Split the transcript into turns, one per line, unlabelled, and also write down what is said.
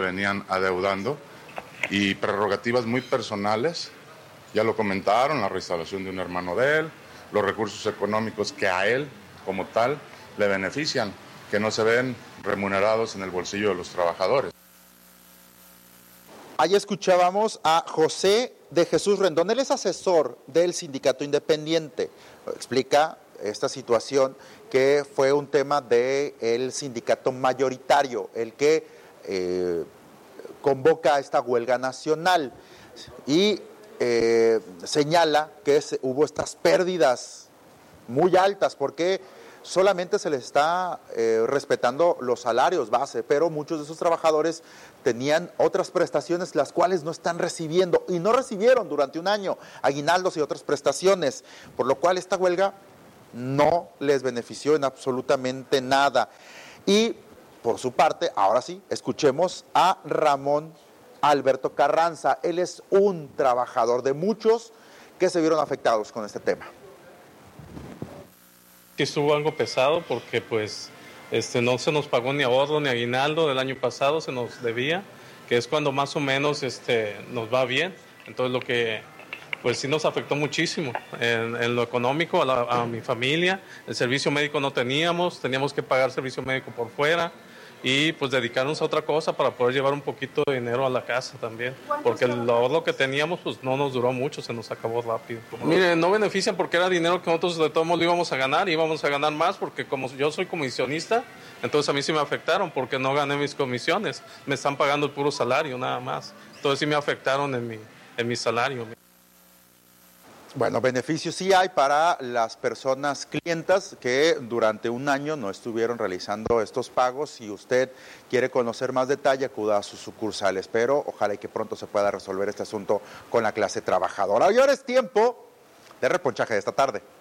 venían adeudando y prerrogativas muy personales. Ya lo comentaron, la reinstalación de un hermano de él, los recursos económicos que a él como tal le benefician, que no se ven remunerados en el bolsillo de los trabajadores.
Ahí escuchábamos a José de Jesús Rendón, él es asesor del Sindicato Independiente. Explica esta situación que fue un tema del sindicato mayoritario, el que convoca esta huelga nacional y señala que hubo estas pérdidas muy altas porque solamente se les está respetando los salarios base, pero muchos de esos trabajadores tenían otras prestaciones las cuales no están recibiendo y no recibieron durante un año aguinaldos y otras prestaciones, por lo cual esta huelga no les benefició en absolutamente nada. Y por su parte, ahora sí, escuchemos a Ramón Alberto Carranza. Él es un trabajador de muchos que se vieron afectados con este tema.
Que estuvo algo pesado porque pues no se nos pagó ni ahorro ni aguinaldo del año pasado, se nos debía, que es cuando más o menos nos va bien. Entonces lo que pues sí nos afectó muchísimo en lo económico a mi familia. El servicio médico no teníamos que pagar servicio médico por fuera y pues dedicarnos a otra cosa para poder llevar un poquito de dinero a la casa también, porque el ahorro que teníamos pues no nos duró mucho, se nos acabó rápido. Mire, no benefician porque era dinero que nosotros de todos modos íbamos a ganar, íbamos a ganar más porque como yo soy comisionista, entonces a mí sí me afectaron porque no gané mis comisiones, me están pagando el puro salario nada más, entonces sí me afectaron en mi salario.
Bueno, beneficios sí hay para las personas clientas que durante un año no estuvieron realizando estos pagos. Si usted quiere conocer más detalle, acuda a sus sucursales, pero ojalá y que pronto se pueda resolver este asunto con la clase trabajadora. Y ahora es tiempo de reponchaje de esta tarde.